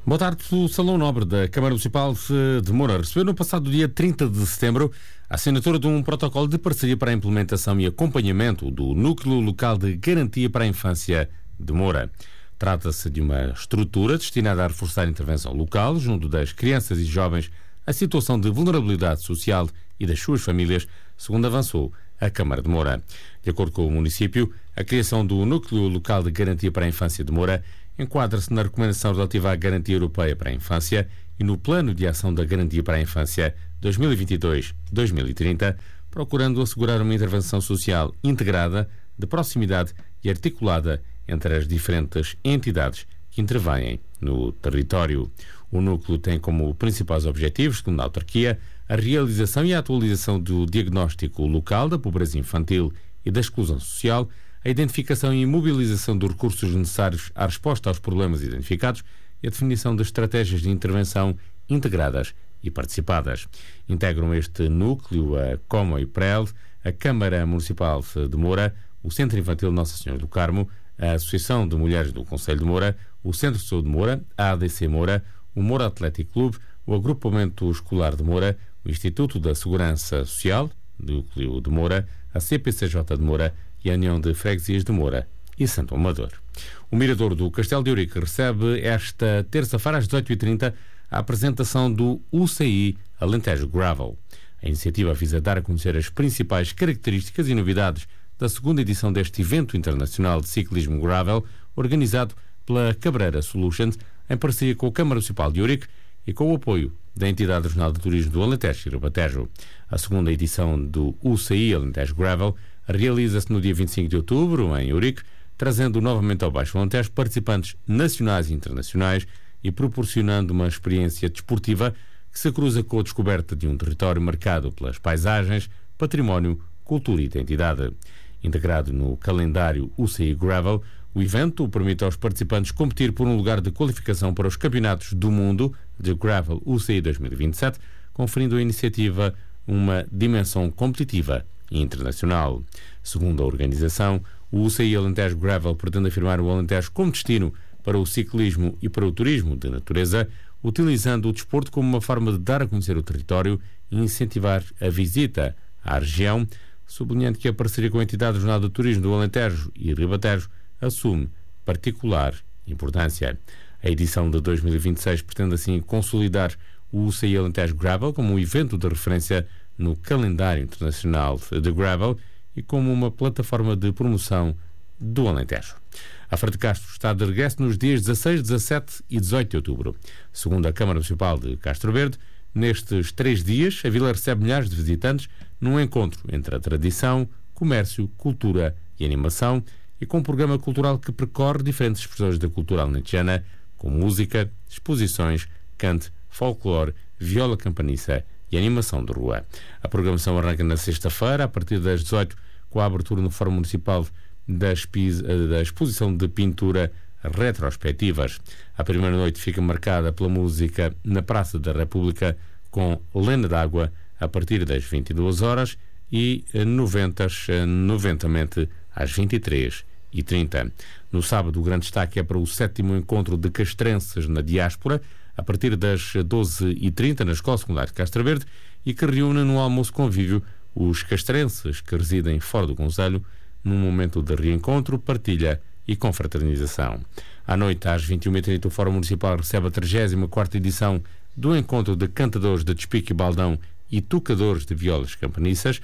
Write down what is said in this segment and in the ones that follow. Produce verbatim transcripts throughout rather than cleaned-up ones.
Boa tarde. O Salão Nobre da Câmara Municipal de Moura recebeu no passado dia trinta de setembro a assinatura de um protocolo de parceria para a implementação e acompanhamento do Núcleo Local de Garantia para a Infância de Moura. Trata-se de uma estrutura destinada a reforçar a intervenção local junto das crianças e jovens a situação de vulnerabilidade social e das suas famílias, segundo avançou a Câmara de Moura. De acordo com o município, a criação do Núcleo Local de Garantia para a Infância de Moura enquadra-se na recomendação relativa à Garantia Europeia para a Infância e no Plano de Ação da Garantia para a Infância dois mil e vinte e dois a dois mil e trinta, procurando assegurar uma intervenção social integrada, de proximidade e articulada entre as diferentes entidades que intervêm no território. O núcleo tem como principais objetivos, segundo a autarquia, a realização e a atualização do diagnóstico local da pobreza infantil e da exclusão social, a identificação e mobilização dos recursos necessários à resposta aos problemas identificados e a definição de estratégias de intervenção integradas e participadas. Integram este núcleo a Como e Prel, a Câmara Municipal de Moura, o Centro Infantil Nossa Senhora do Carmo, a Associação de Mulheres do Concelho de Moura, o Centro de Saúde de Moura, a A D C Moura, o Moura Atlético Clube, o Agrupamento Escolar de Moura, o Instituto da Segurança Social, Núcleo de Moura, a C P C J de Moura e a União de Freguesias de Moura e Santo Amador. O Mirador do Castelo de Eurique recebe esta terça-feira às dezoito e trinta a apresentação do U C I Alentejo Gravel. A iniciativa visa dar a conhecer as principais características e novidades da segunda edição deste evento internacional de ciclismo gravel, organizado pela Cabreira Solutions, em parceria com a Câmara Municipal de Eurique e com o apoio da entidade regional de turismo do Alentejo e Ribatejo. A segunda edição do U C I Alentejo Gravel realiza-se no dia vinte e cinco de outubro, em Eurique, trazendo novamente ao Baixo Alentejo participantes nacionais e internacionais e proporcionando uma experiência desportiva que se cruza com a descoberta de um território marcado pelas paisagens, património, cultura e identidade. Integrado no calendário U C I Gravel, o evento permite aos participantes competir por um lugar de qualificação para os Campeonatos do Mundo de Gravel U C I dois mil e vinte e sete, conferindo à iniciativa uma dimensão competitiva e internacional. Segundo a organização, o U C I Alentejo Gravel pretende afirmar o Alentejo como destino para o ciclismo e para o turismo de natureza, utilizando o desporto como uma forma de dar a conhecer o território e incentivar a visita à região, sublinhando que a parceria com a entidade regional de turismo do Alentejo e Ribatejo assume particular importância. A edição de dois mil e vinte e seis pretende assim consolidar o U C I Alentejo Gravel como um evento de referência no calendário internacional de Gravel e como uma plataforma de promoção do Alentejo. A Feira de Castro está de regresso nos dias dezasseis, dezassete e dezoito de outubro. Segundo a Câmara Municipal de Castro Verde, nestes três dias, a vila recebe milhares de visitantes num encontro entre a tradição, comércio, cultura e animação, e com um programa cultural que percorre diferentes expressões da cultura alentejana, com música, exposições, canto, folclore, viola campaniça e animação de rua. A programação arranca na sexta-feira, a partir das dezoito, com a abertura no Fórum Municipal da, expi- da exposição de pintura retrospectivas. A primeira noite fica marcada pela música na Praça da República, com Lena d'Água, a partir das vinte e duas horas e noventas, noventamente às vinte e três e trinta. No sábado, o grande destaque é para o sétimo encontro de castrenses na diáspora, a partir das doze e trinta na Escola Secundária de Castro Verde, e que reúne no almoço convívio os castrenses que residem fora do concelho, num momento de reencontro, partilha e confraternização. À noite, às vinte e uma e trinta, o Fórum Municipal recebe a trigésima quarta edição do Encontro de Cantadores de Despique e Baldão e Tocadores de Violas Campaniças,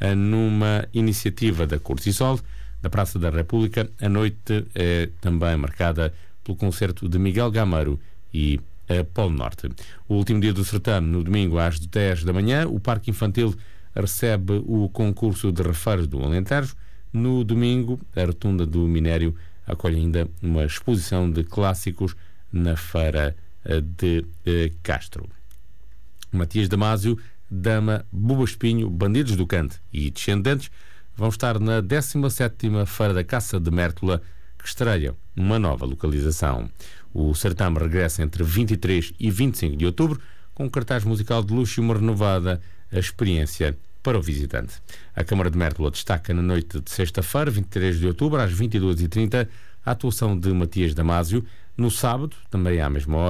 numa iniciativa da Cortisol, da Praça da República. A noite é também marcada pelo concerto de Miguel Gameiro e a Polo Norte. O último dia do certame, no domingo às dez da manhã, o Parque Infantil recebe o concurso de refeiros do Alentejo. No domingo, a Rotunda do Minério acolhe ainda uma exposição de clássicos na Feira de Castro. Matias Damasio, Dama, Buba Espinho, Bandidos do Cante e Descendentes vão estar na décima sétima Feira da Caça de Mértola, que estreia uma nova localização. O certame regressa entre vinte e três e vinte e cinco de outubro, com um cartaz musical de luxo e uma renovada experiência para o visitante. A Câmara de Mértola destaca na noite de sexta-feira, vinte e três de outubro, às vinte e duas e trinta, a atuação de Matias Damasio. No sábado, também à mesma hora,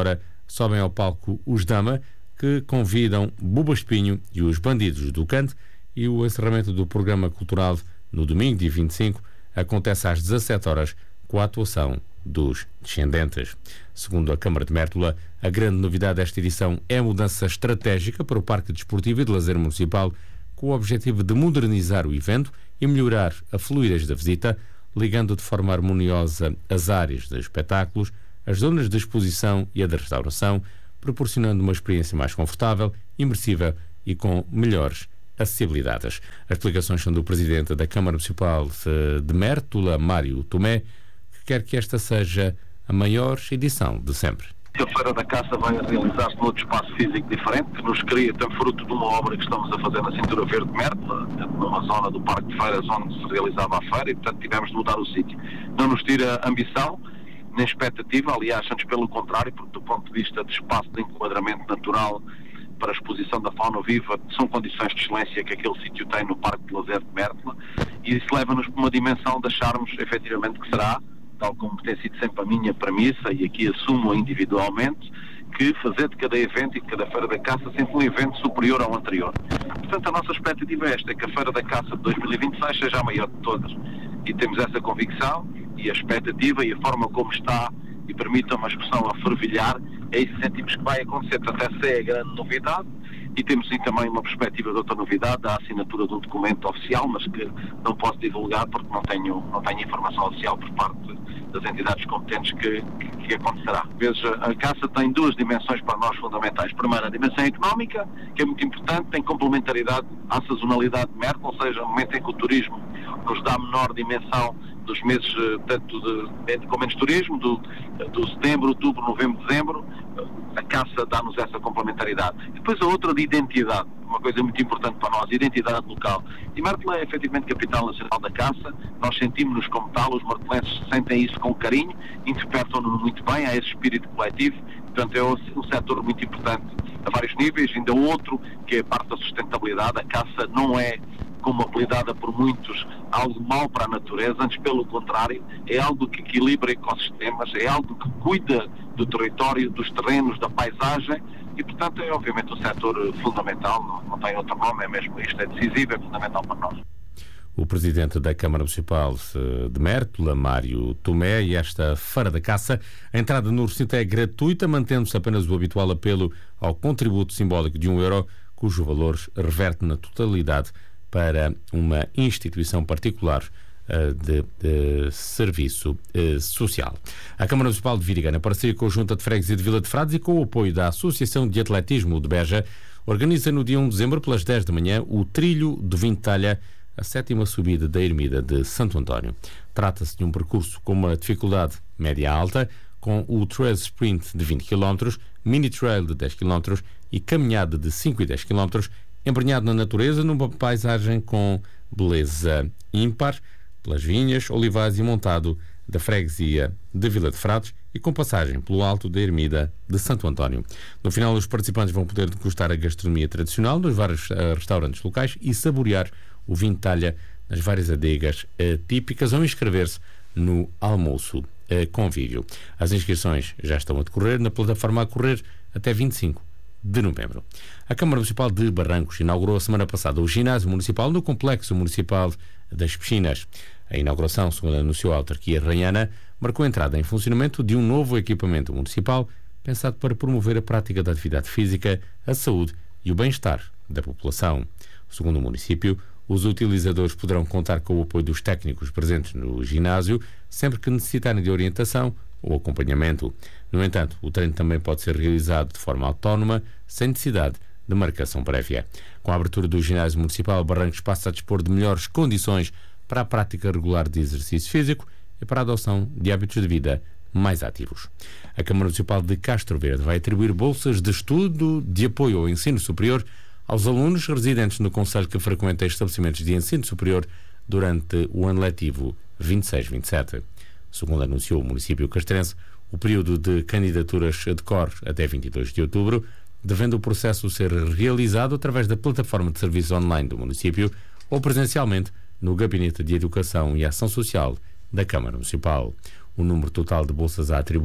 sobem ao palco os Dama, que convidam Buba Espinho e os Bandidos do Cante, e o encerramento do programa cultural no domingo, dia vinte e cinco, acontece às dezassete horas, com a atuação dos Descendentes. Segundo a Câmara de Mértola, a grande novidade desta edição é a mudança estratégica para o Parque Desportivo e de Lazer Municipal, com o objetivo de modernizar o evento e melhorar a fluidez da visita, ligando de forma harmoniosa as áreas de espetáculos, as zonas de exposição e a de restauração, proporcionando uma experiência mais confortável, imersiva e com melhores acessibilidades. As explicações são do Presidente da Câmara Municipal de Mértola, Mário Tomé, que quer que esta seja a maior edição de sempre. A Feira da Caça vai realizar-se noutro espaço físico diferente, que nos cria, tem fruto de uma obra que estamos a fazer na Cintura Verde de Mértola, numa zona do Parque de Feiras onde se realizava a feira, e portanto tivemos de mudar o sítio. Não nos tira ambição, nem expectativa, aliás, antes pelo contrário, porque do ponto de vista de espaço de enquadramento natural para a exposição da fauna viva, são condições de excelência que aquele sítio tem no Parque de Lazer de Mértola, e isso leva-nos para uma dimensão de acharmos efetivamente que será, tal como tem sido sempre a minha premissa, e aqui assumo individualmente, que fazer de cada evento e de cada Feira da Caça sempre um evento superior ao anterior. Portanto, a nossa expectativa é esta, é que a Feira da Caça de dois mil e vinte e seis seja a maior de todas. E temos essa convicção, e a expectativa, e a forma como está, e permita uma expressão a fervilhar, é isso que sentimos que vai acontecer. Portanto, essa é a grande novidade. E temos sim também uma perspectiva de outra novidade, da assinatura de um documento oficial, mas que não posso divulgar porque não tenho, não tenho informação oficial por parte das entidades competentes que, que, que acontecerá. Veja, a caça tem duas dimensões para nós fundamentais. Primeiro, a dimensão económica, que é muito importante, tem complementaridade à sazonalidade de Mértola, ou seja, no momento em que o turismo nos dá menor dimensão dos meses, tanto de, de, com menos turismo, do, do setembro, outubro, novembro, dezembro, a caça dá-nos essa complementaridade. E depois a outra de identidade, uma coisa muito importante para nós, identidade local. E Mértola é efetivamente capital nacional da caça, nós sentimos-nos como tal, os martelenses sentem isso com carinho, interpretam-no muito bem, há esse espírito coletivo, portanto é um setor muito importante a vários níveis. Ainda outro, que é a parte da sustentabilidade, a caça não é, como apelidada por muitos, algo mau para a natureza, antes pelo contrário, é algo que equilibra ecossistemas, é algo que cuida do território, dos terrenos, da paisagem, e portanto é obviamente um setor fundamental, não, não tem outro nome, é mesmo isto, é decisivo, é fundamental para nós. O Presidente da Câmara Municipal de Mértola, Mário Tomé, e esta Feira da Caça, a entrada no recinto é gratuita, mantendo-se apenas o habitual apelo ao contributo simbólico de um euro, cujo valor reverte na totalidade para uma instituição particular uh, de, de serviço uh, social. A Câmara Municipal de Virigana, parceria com a Junta de Freguesia de Vila de Frades e com o apoio da Associação de Atletismo de Beja, organiza no dia um de dezembro, pelas dez da manhã, o Trilho de Vintalha, a sétima subida da Ermida de Santo António. Trata-se de um percurso com uma dificuldade média-alta, com o Trail Sprint de vinte quilómetros, Mini Trail de dez quilómetros e caminhada de cinco e dez quilómetros, embrenhado na natureza, numa paisagem com beleza ímpar, pelas vinhas, olivais e montado da freguesia de Vila de Frades e com passagem pelo alto da Ermida de Santo António. No final, os participantes vão poder degustar a gastronomia tradicional nos vários uh, restaurantes locais e saborear o vinho de talha nas várias adegas uh, típicas ou inscrever-se no almoço uh, convívio. As inscrições já estão a decorrer na plataforma a correr até vinte e cinco de novembro. A Câmara Municipal de Barrancos inaugurou a semana passada o ginásio municipal no Complexo Municipal das Piscinas. A inauguração, segundo anunciou a autarquia ranhana, marcou a entrada em funcionamento de um novo equipamento municipal pensado para promover a prática da atividade física, a saúde e o bem-estar da população. Segundo o município, os utilizadores poderão contar com o apoio dos técnicos presentes no ginásio sempre que necessitarem de orientação ou acompanhamento. No entanto, o treino também pode ser realizado de forma autónoma, sem necessidade de marcação prévia. Com a abertura do ginásio municipal, Barrancos passa a dispor de melhores condições para a prática regular de exercício físico e para a adoção de hábitos de vida mais ativos. A Câmara Municipal de Castro Verde vai atribuir bolsas de estudo de apoio ao ensino superior aos alunos residentes no concelho que frequentam estabelecimentos de ensino superior durante o ano letivo vinte e seis vinte e sete. Segundo anunciou o município castrense, o período de candidaturas decorre até vinte e dois de outubro, devendo o processo ser realizado através da plataforma de serviços online do município ou presencialmente no Gabinete de Educação e Ação Social da Câmara Municipal. O número total de bolsas a atribuir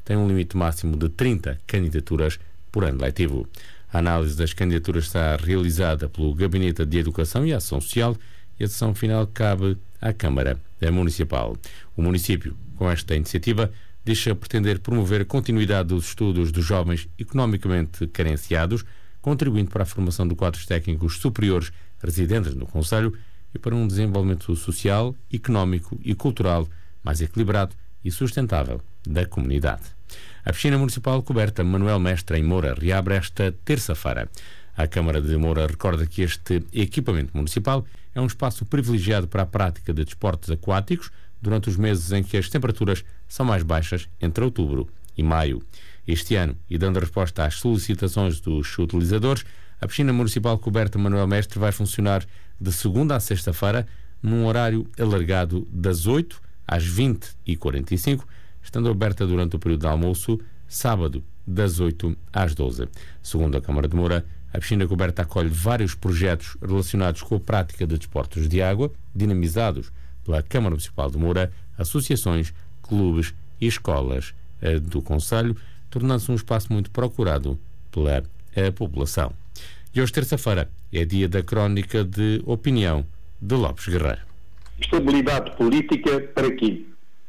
tem um limite máximo de trinta candidaturas por ano letivo. A análise das candidaturas está realizada pelo Gabinete de Educação e Ação Social e a decisão final cabe à Câmara Municipal. O município, com esta iniciativa, deixa pretender promover a continuidade dos estudos dos jovens economicamente carenciados, contribuindo para a formação de quadros técnicos superiores residentes no concelho e para um desenvolvimento social, económico e cultural mais equilibrado e sustentável da comunidade. A piscina municipal coberta Manuel Mestre em Moura reabre esta terça-feira. A Câmara de Moura recorda que este equipamento municipal é um espaço privilegiado para a prática de desportos aquáticos durante os meses em que as temperaturas são mais baixas, entre outubro e maio. Este ano, e dando resposta às solicitações dos utilizadores, a piscina municipal coberta Manuel Mestre vai funcionar de segunda a sexta-feira, num horário alargado das oito às vinte e quarenta e cinco, estando aberta durante o período de almoço, sábado, das oito às doze. Segundo a Câmara de Moura, a piscina coberta acolhe vários projetos relacionados com a prática de desportos de água, dinamizados pela Câmara Municipal de Moura, associações, clubes e escolas eh, do concelho, tornando-se um espaço muito procurado pela eh, população. E hoje, terça-feira, é dia da crónica de opinião de Lopes Guerreiro. Estabilidade política para quê?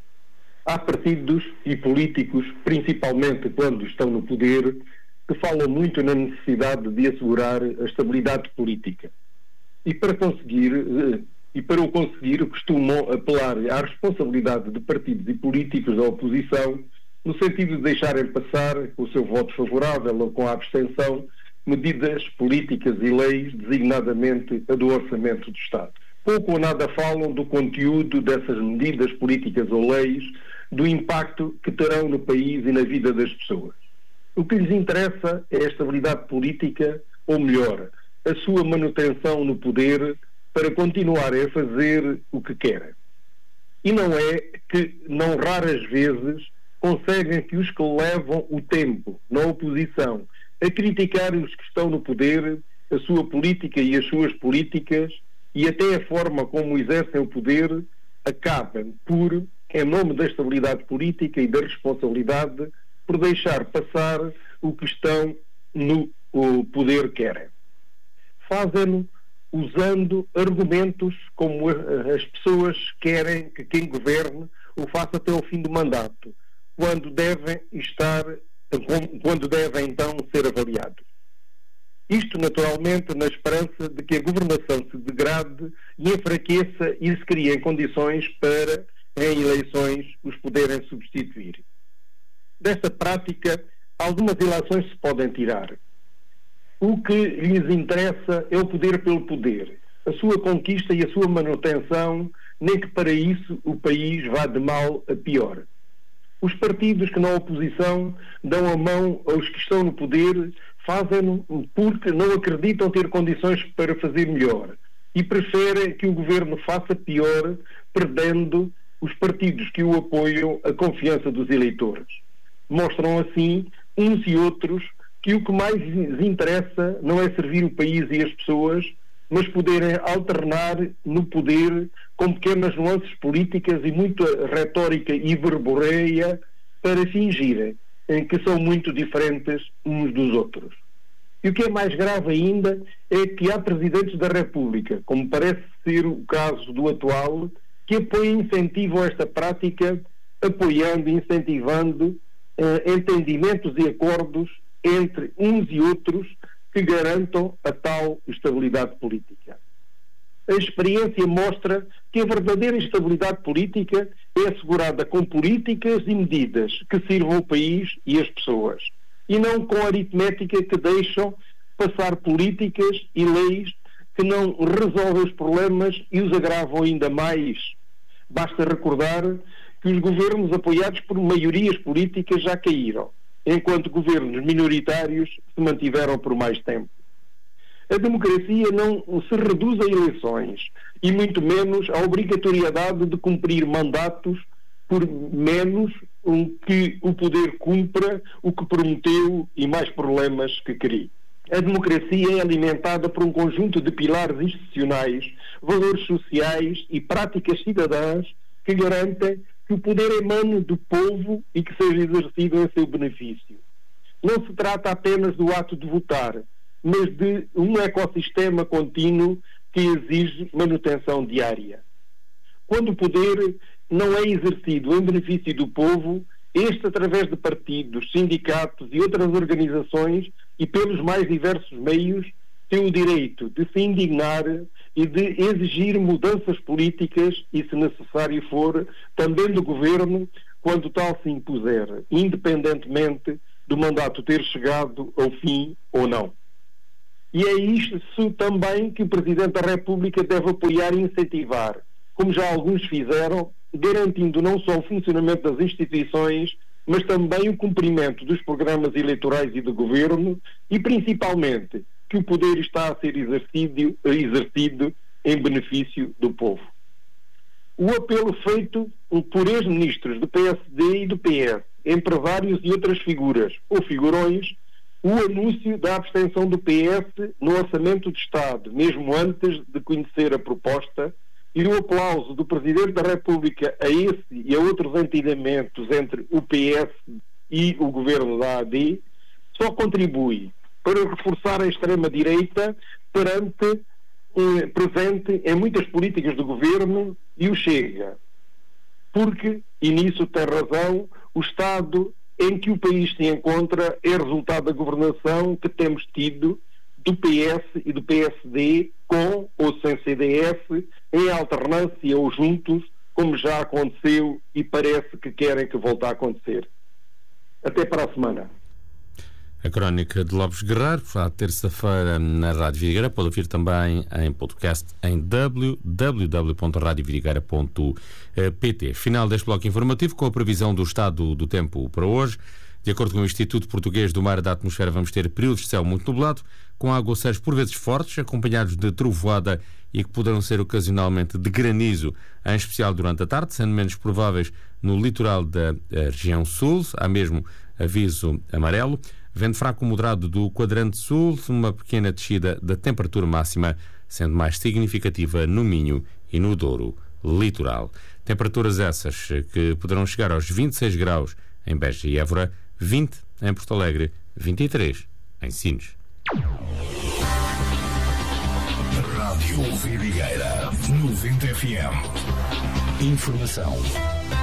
Há partidos e políticos, principalmente quando estão no poder, que falam muito na necessidade de assegurar a estabilidade política. E para conseguir, e para o conseguir, costumam apelar à responsabilidade de partidos e políticos da oposição, no sentido de deixarem passar, com o seu voto favorável ou com a abstenção, medidas políticas e leis, designadamente a do Orçamento do Estado. Pouco ou nada falam do conteúdo dessas medidas políticas ou leis, do impacto que terão no país e na vida das pessoas. O que lhes interessa é a estabilidade política, ou melhor, a sua manutenção no poder para continuarem a fazer o que querem. E não é que, não raras vezes, conseguem que os que levam o tempo na oposição a criticar os que estão no poder, a sua política e as suas políticas, e até a forma como exercem o poder, acabam por, em nome da estabilidade política e da responsabilidade, por deixar passar o que estão no o poder querem. Fazem-no usando argumentos como as pessoas querem que quem governe o faça até ao fim do mandato, quando devem estar, quando devem então ser avaliados. Isto, naturalmente, na esperança de que a governação se degrade e enfraqueça e se criem condições para, em eleições, os poderem substituir. Desta prática, algumas eleições se podem tirar. O que lhes interessa é o poder pelo poder, a sua conquista e a sua manutenção, nem que para isso o país vá de mal a pior. Os partidos que na oposição dão a mão aos que estão no poder fazem-no porque não acreditam ter condições para fazer melhor e preferem que o governo faça pior, perdendo os partidos que o apoiam a confiança dos eleitores. Mostram assim, uns e outros, que o que mais lhes interessa não é servir o país e as pessoas, mas poderem alternar no poder com pequenas nuances políticas e muita retórica e verborreia para fingirem que são muito diferentes uns dos outros. E o que é mais grave ainda é que há presidentes da República, como parece ser o caso do atual, que apoiam e incentivam esta prática, apoiando e incentivando eh, entendimentos e acordos entre uns e outros que garantam a tal estabilidade política. A experiência mostra que a verdadeira estabilidade política é assegurada com políticas e medidas que sirvam o país e as pessoas, e não com a aritmética que deixam passar políticas e leis que não resolvem os problemas e os agravam ainda mais. Basta recordar que os governos apoiados por maiorias políticas já caíram, enquanto governos minoritários se mantiveram por mais tempo. A democracia não se reduz a eleições, e muito menos à obrigatoriedade de cumprir mandatos, por menos que o poder cumpra o que prometeu e mais problemas que crie. A democracia é alimentada por um conjunto de pilares institucionais, valores sociais e práticas cidadãs que garantem que o poder emane do povo e que seja exercido em seu benefício. Não se trata apenas do ato de votar, mas de um ecossistema contínuo que exige manutenção diária. Quando o poder não é exercido em benefício do povo, este, através de partidos, sindicatos e outras organizações e pelos mais diversos meios, tem o direito de se indignar e de exigir mudanças políticas e, se necessário for, também do governo, quando tal se impuser, independentemente do mandato ter chegado ao fim ou não. E é isso também que o Presidente da República deve apoiar e incentivar, como já alguns fizeram, garantindo não só o funcionamento das instituições, mas também o cumprimento dos programas eleitorais e do governo e, principalmente, que o poder está a ser exercido, exercido em benefício do povo. O apelo feito por ex-ministros do P S D e do P S, empresários e outras figuras ou figurões, o anúncio da abstenção do P S no Orçamento de Estado, mesmo antes de conhecer a proposta, e o aplauso do Presidente da República a esse e a outros entendimentos entre o P S e o Governo da A D, só contribui para reforçar a extrema-direita perante, eh, presente em muitas políticas do Governo e o Chega. Porque, e nisso tem razão, o Estado em que o país se encontra é resultado da governação que temos tido do P S e do P S D, com ou sem C D S, em alternância ou juntos, como já aconteceu e parece que querem que volte a acontecer. Até para a semana. A crónica de Lopes Guerreiro, à terça-feira na Rádio Vidigueira, pode ouvir também em podcast em w w w ponto radio vidigueira ponto p t. Final deste bloco informativo com a previsão do estado do tempo para hoje. De acordo com o Instituto Português do Mar e da Atmosfera, vamos ter períodos de céu muito nublado, com aguaceiros por vezes fortes, acompanhados de trovoada e que poderão ser ocasionalmente de granizo, em especial durante a tarde, sendo menos prováveis no litoral da região sul. Há mesmo aviso amarelo. Vento fraco moderado do quadrante sul, uma pequena descida da temperatura máxima, sendo mais significativa no Minho e no Douro litoral. Temperaturas essas que poderão chegar aos vinte e seis graus em Beja e Évora, vinte em Porto Alegre, vinte e três em Sines. Rádio Vidigueira noventa F M. Informação